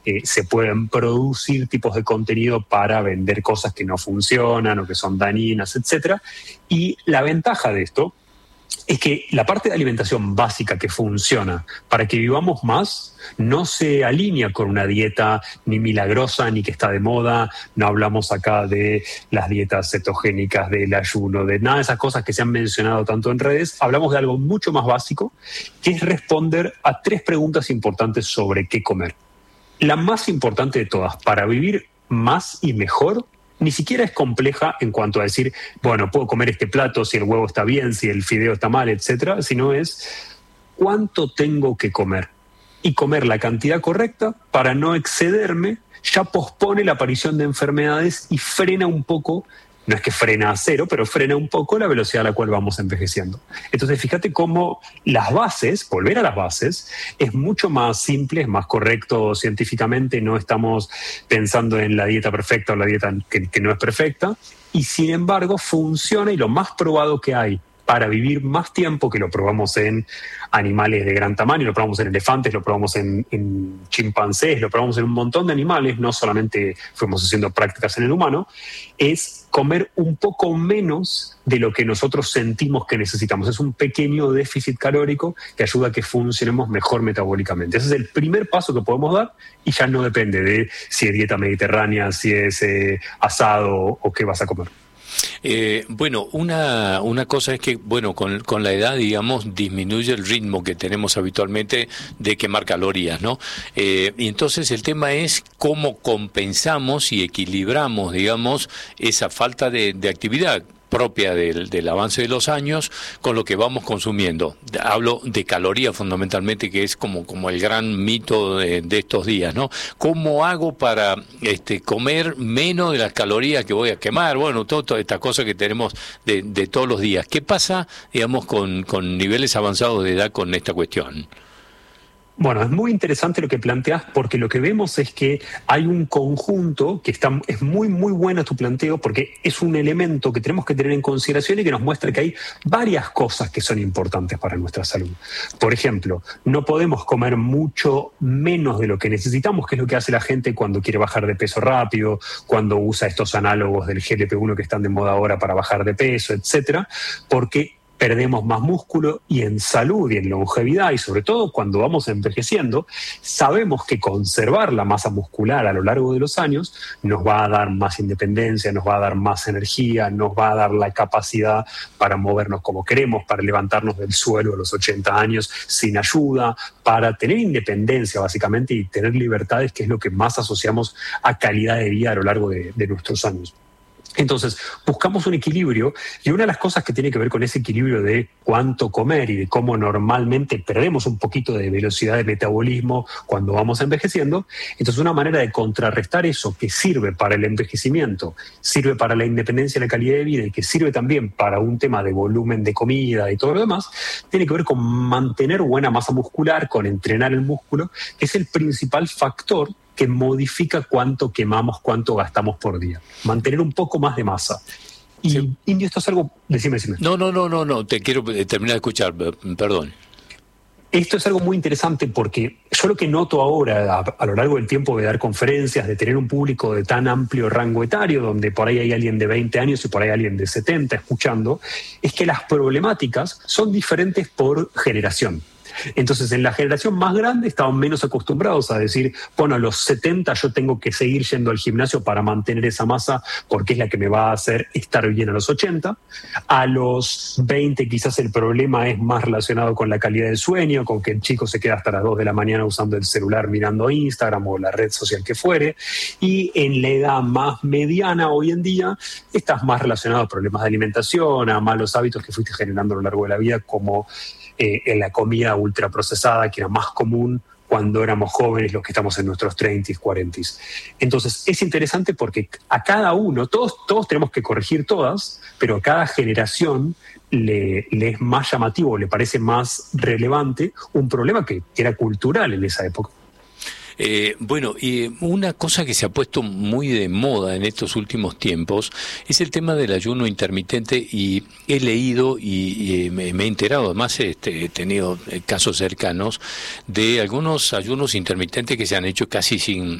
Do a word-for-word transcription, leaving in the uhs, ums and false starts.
eh, se pueden producir tipos de contenido para vender cosas que no funcionan o que son dañinas, etcétera. Y la ventaja de esto es que la parte de alimentación básica que funciona para que vivamos más no se alinea con una dieta ni milagrosa ni que está de moda. No hablamos acá de las dietas cetogénicas, del ayuno, de nada de esas cosas que se han mencionado tanto en redes. Hablamos de algo mucho más básico, que es responder a tres preguntas importantes sobre qué comer. La más importante de todas, para vivir más y mejor, ni siquiera es compleja en cuanto a decir, bueno, puedo comer este plato si el huevo está bien, si el fideo está mal, etcétera, sino es cuánto tengo que comer. Y comer la cantidad correcta para no excederme ya pospone la aparición de enfermedades y frena un poco, no es que frena a cero, pero frena un poco la velocidad a la cual vamos envejeciendo. Entonces, fíjate cómo las bases, volver a las bases, es mucho más simple, es más correcto científicamente. No estamos pensando en la dieta perfecta o la dieta que, que no es perfecta, y sin embargo funciona, y lo más probado que hay para vivir más tiempo, que lo probamos en animales de gran tamaño, lo probamos en elefantes, lo probamos en, en chimpancés, lo probamos en un montón de animales, no solamente fuimos haciendo prácticas en el humano, es comer un poco menos de lo que nosotros sentimos que necesitamos. Es un pequeño déficit calórico que ayuda a que funcionemos mejor metabólicamente. Ese es el primer paso que podemos dar, y ya no depende de si es dieta mediterránea, si es eh, asado o qué vas a comer. Eh, bueno, una una cosa es que, bueno, con, con la edad, digamos, disminuye el ritmo que tenemos habitualmente de quemar calorías, ¿no? Eh, y entonces el tema es cómo compensamos y equilibramos, digamos, esa falta de, de actividad propia del, del avance de los años con lo que vamos consumiendo. Hablo de calorías fundamentalmente, que es como, como el gran mito de, de estos días, ¿no? ¿Cómo hago para este, comer menos de las calorías que voy a quemar? Bueno, todo, toda esta cosa que tenemos de, de todos los días. ¿Qué pasa, digamos, con, con niveles avanzados de edad con esta cuestión? Bueno, es muy interesante lo que planteas, porque lo que vemos es que hay un conjunto que está, es muy, muy bueno tu planteo, porque es un elemento que tenemos que tener en consideración y que nos muestra que hay varias cosas que son importantes para nuestra salud. Por ejemplo, no podemos comer mucho menos de lo que necesitamos, que es lo que hace la gente cuando quiere bajar de peso rápido, cuando usa estos análogos del G L P uno que están de moda ahora para bajar de peso, etcétera, porque perdemos más músculo, y en salud y en longevidad, y sobre todo cuando vamos envejeciendo, sabemos que conservar la masa muscular a lo largo de los años nos va a dar más independencia, nos va a dar más energía, nos va a dar la capacidad para movernos como queremos, para levantarnos del suelo a los ochenta años sin ayuda, para tener independencia básicamente y tener libertades, que es lo que más asociamos a calidad de vida a lo largo de, de nuestros años. Entonces, buscamos un equilibrio, y una de las cosas que tiene que ver con ese equilibrio de cuánto comer y de cómo normalmente perdemos un poquito de velocidad de metabolismo cuando vamos envejeciendo. Entonces, una manera de contrarrestar eso, que sirve para el envejecimiento, sirve para la independencia y la calidad de vida, y que sirve también para un tema de volumen de comida y todo lo demás, tiene que ver con mantener buena masa muscular, con entrenar el músculo, que es el principal factor que modifica cuánto quemamos, cuánto gastamos por día. Mantener un poco más de masa. Y, sí. Indio, esto es algo... Decime, decime. No, no, no, no, no, te quiero terminar de escuchar, perdón. Esto es algo muy interesante, porque yo lo que noto ahora, a, a lo largo del tiempo de dar conferencias, de tener un público de tan amplio rango etario, donde por ahí hay alguien de veinte años y por ahí alguien de setenta escuchando, es que las problemáticas son diferentes por generación. Entonces, en la generación más grande estaban menos acostumbrados a decir, bueno, a los setenta yo tengo que seguir yendo al gimnasio para mantener esa masa, porque es la que me va a hacer estar bien a los ochenta. A los veinte quizás el problema es más relacionado con la calidad del sueño, con que el chico se queda hasta las dos de la mañana usando el celular mirando Instagram o la red social que fuere. Y en la edad más mediana hoy en día estás más relacionado a problemas de alimentación, a malos hábitos que fuiste generando a lo largo de la vida, como Eh, en la comida ultraprocesada, que era más común cuando éramos jóvenes, los que estamos en nuestros treinta, cuarenta. Entonces, es interesante porque a cada uno, todos, todos tenemos que corregir todas, pero a cada generación le, le es más llamativo, le parece más relevante un problema que era cultural en esa época. Eh, bueno, y una cosa que se ha puesto muy de moda en estos últimos tiempos es el tema del ayuno intermitente, y he leído y, y me, me he enterado, además este, he tenido casos cercanos de algunos ayunos intermitentes que se han hecho casi sin,